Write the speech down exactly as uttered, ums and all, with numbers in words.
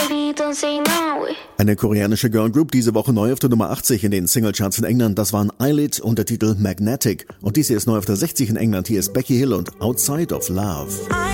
baby, don't say no. Eine koreanische Girlgroup, diese Woche neu auf der Nummer achtzig in den Singlecharts in England. Das waren Eyelid und der Titel Magnetic. Und dies hier ist neu auf der sechzig in England. Hier ist Becky Hill und Outside of Love.